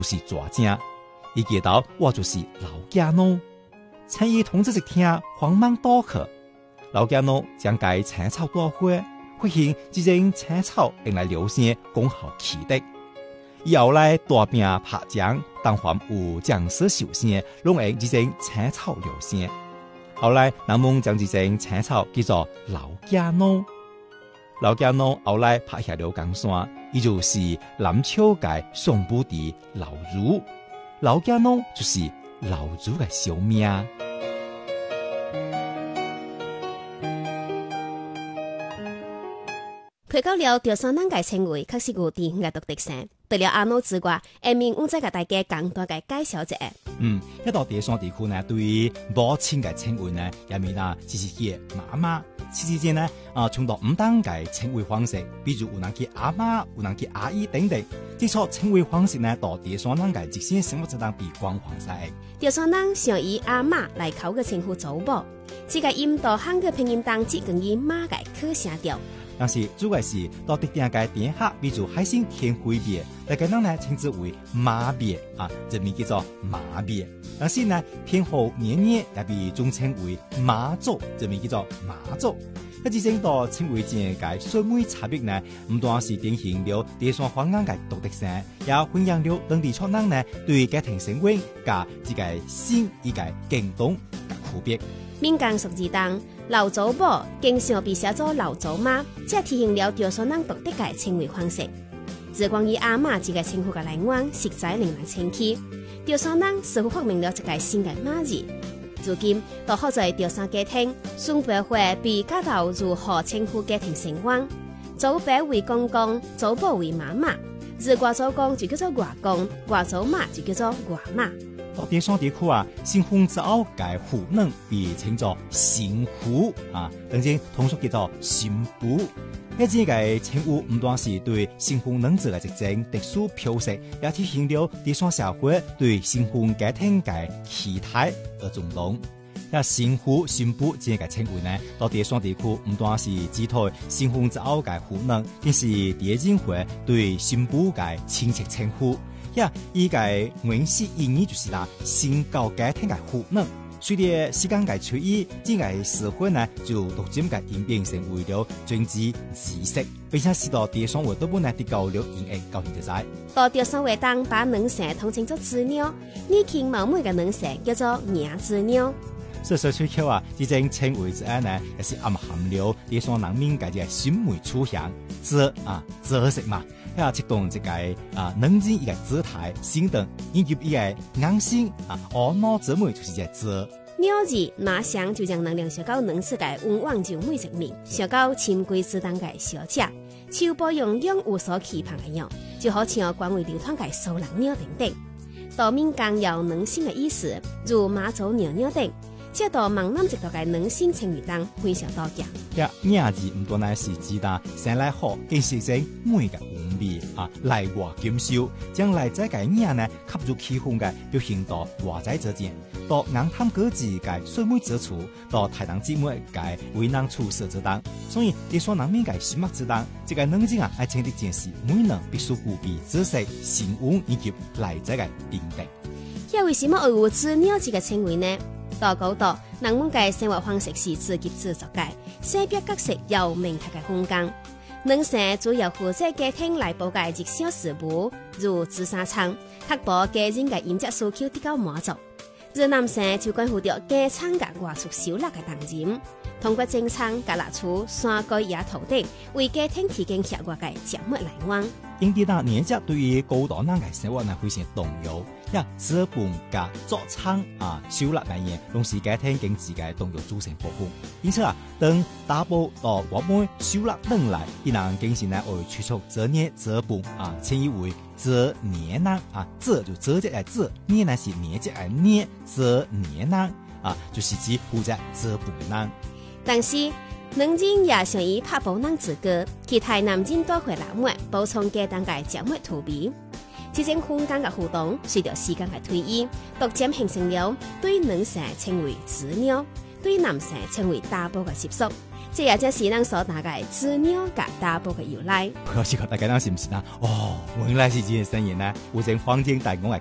就是抓正，伊記到我就是老家喏。青衣同志一聽，慌忙倒去。老家喏將該青草奪回，發現這種青草用來留聲，功效奇特。以後來大病拍掌，當凡有將士受傷，攏用這種青草留聲。後來人們將這種青草叫做老家喏。老家喏後來拍下了江山，伊就是南朝嘅宋武帝老儒。老家喏就是老儒嘅小名。 佢到了潮汕人嘅稱謂，確實有啲嘅獨特性。除了阿喏之外，下面我再給大家簡單嘅介紹一下。 一到潮汕地區呢，對於母親嘅稱謂呢，入面啊，就是叫媽媽。之間呢，從到唔同嘅稱謂方式，比如有人叫阿媽，有人叫阿姨等等。這種稱謂方式呢，到潮汕人嘅日常生活之中被廣泛使用。 潮汕人常以阿媽來口嘅稱呼祖母，這個音到漢語拼音當中更以媽嘅口聲調。 但是主要是到特定嘅店客，比如海鮮天灰面，大家人呢稱之為媽面這名叫做媽面。但是呢偏好年年也被中稱為媽祖，這名叫做媽祖。一之前到稱謂間嘅細微差別呢，唔單是典型了潮汕方言嘅獨特性，也反映了當地村人呢對家庭生活加這個新一個更懂嘅區別。 閩江俗字當老祖母經常被寫作老祖媽，這體現了潮汕人獨特嘅稱謂方式。自關於阿媽這個稱呼嘅來源，實在令人稱奇。潮汕人似乎發明了一個新嘅媽字。如今，到好在潮汕家庭，孫輩會被教導如何稱呼家庭成員。祖輩為公公，祖母為媽媽。而外祖公就叫做外公，外祖媽就叫做外媽。 到潮汕地區啊，新婚之後嘅婦人被稱作新婦等陣通俗叫做新婦。一啲嘅稱呼唔單是對新婚人士嘅一種特殊標識，也體現了潮汕社會對新婚家庭嘅期待而重視。新婦、新婦這個稱謂呢，到潮汕地區唔單是指代新婚之後嘅婦人，更是第一陣會對新婦嘅親切稱呼。依個原始意義就是啦，新搞家庭嘅婦人。隨着時間嘅推移，這個詞彙呢就逐漸嘅演變成為了專指知識，並且使到潮汕話多半呢得到了應用到現在。 到潮汕話當把女性統稱作子鳥，年輕貌美嘅女性叫做娘子鳥。 所以吹口這種稱謂之案呢，也是暗含了潮汕人民嘅審美取向，知識嘛。切動這個能人一個姿態，顯得以及一個硬性婀娜之美就是這知。 鳥字馬上就將能量小到能世界溫婉就美一面，小到親貴之當嘅小姐，手部用兩無所期盼嘅樣，就好像廣為流傳嘅蘇人鳥等等。到閩江有能性嘅意思，如媽祖娘娘等。這到閩南一道嘅能性稱謂當非常多嘅。 名字唔單單是指達生來好，更是種美嘅韻味內外兼修，將內在嘅名呢吸入其中嘅表現到外在之間，到硬探各自嘅水美之處，到台當節目嘅為人處事之當。所以潮汕人民嘅心目之當，這個能人係稱得件事，每人必須具備知識、心運以及內在嘅品德。 因為什麼會有子鳥這個稱謂呢？到高度，人們嘅生活方式是自給自足嘅，性別角色有明確嘅分工。女性主要負責家庭內部嘅日常事務，如煮三餐，確保家人嘅飲食需求得到滿足；而男性就關乎到家產嘅外出收入嘅當然，通過種田、割蠟厝、山改野土地，為家庭提供額外嘅食物來源。 因啲啦，年節對於高檔人嘅生活呢非常重要。資本加作產收入來源，攏是家庭經濟嘅重要組成部分。因此當大部到我們收入等來，伊人經常呢會催促做年資本稱以為做年人做就做節來做，年呢是年節來年，做年人就是指負責資本嘅人。 但是女人也常以拍補人自覺，期待男人多回來物，補充家當嘅食物圖味。這種空間嘅互動，隨着時間嘅推移，逐漸形成了對女性稱為子鳥，對男性稱為大部嘅習俗。 這也正是咱所大概資料甲大埔嘅由來。 可是大家當是唔是啊？哦，原來是這個聲音呢，有陣坊間大講嘅